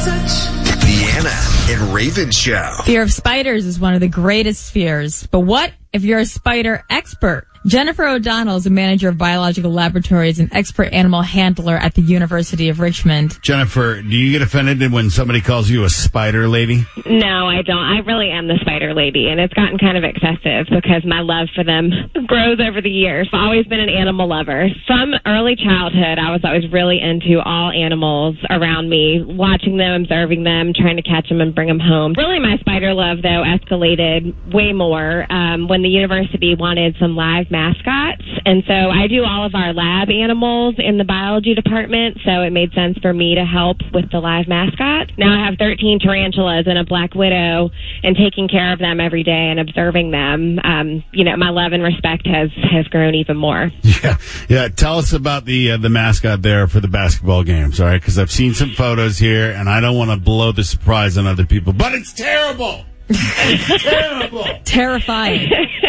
The Anna and Raven Show. Fear of spiders is one of the greatest fears. But what if you're a spider expert? Jennifer O'Donnell is a manager of biological laboratories and expert animal handler at the University of Richmond. Jennifer, do you get offended when somebody calls you a spider lady? No, I don't. I really am the spider lady, and it's gotten kind of excessive because my love for them grows over the years. I've always been an animal lover. From early childhood, I was always really into all animals around me, watching them, observing them, trying to catch them and bring them home. Really, my spider love, though, escalated way more when the university wanted some live mascots. And so I do all of our lab animals in the biology department, so it made sense for me to help with the live mascot. Now I have 13 tarantulas and a black widow, and taking care of them every day and observing them, my love and respect has grown even more. Yeah. Tell us about the mascot there for the basketball games, all right? Because I've seen some photos here, and I don't want to blow the surprise on other people, but it's terrible. It's terrible. Terrifying.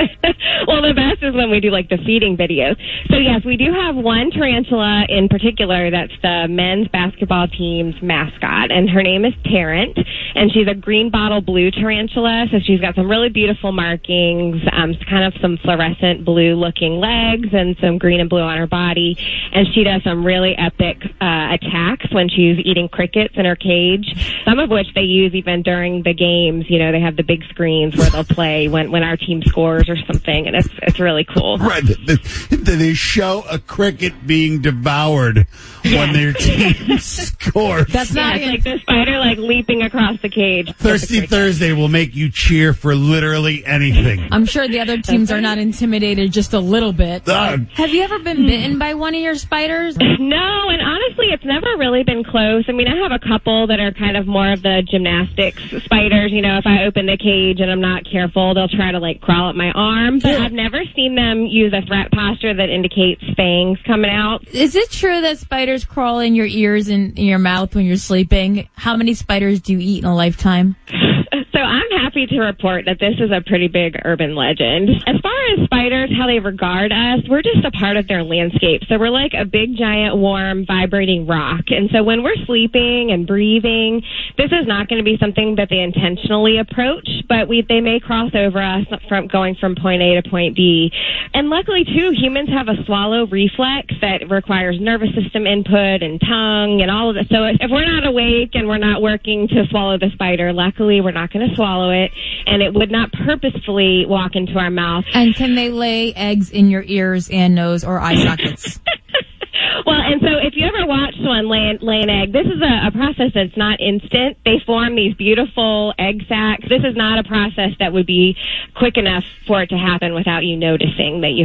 Well, the best is when we do, the feeding videos. So, yes, we do have one tarantula in particular that's the men's basketball team's mascot, and her name is Tarrant, and she's a green bottle blue tarantula, so she's got some really beautiful markings, kind of some fluorescent blue-looking legs and some green and blue on her body, and she does some really epic attacks when she's eating crickets in her cage, some of which they use even during the games. They have the big screens where they'll play when our team scores or something, and it's really cool. Right. They show a cricket being devoured when their team scores. That's not like the spider leaping across the cage. Thirsty Thursday will make you cheer for literally anything. I'm sure the other teams are not intimidated just a little bit. Have you ever been bitten by one of your spiders? No, and honestly, it's never really been close. I mean, I have a couple that are kind of more of the gymnastics spiders. If I open the cage and I'm not careful, they'll try to crawl up my arm. But I've never seen them use a threat posture that indicates fangs coming out. Is it true that spiders crawl in your ears and in your mouth when you're sleeping? How many spiders do you eat in a lifetime? So I'm happy to report that this is a pretty big urban legend. As far as spiders, how they regard us, we're just a part of their landscape. So we're like a big, giant, warm, vibrating rock. And so when we're sleeping and breathing, this is not going to be something that they intentionally approach, but they may cross over us from going from point A to point B. And luckily, too, humans have a swallow reflex that requires nervous system input and tongue and all of it. So if we're not awake and we're not working to swallow the spider, luckily we're not going to swallow it, and it would not purposefully walk into our mouth. And can they lay eggs in your ears and nose or eye sockets? Well, and so if you ever watched one lay an egg, this is a process that's not instant. They form these beautiful egg sacs. This is not a process that would be quick enough for it to happen without you noticing that you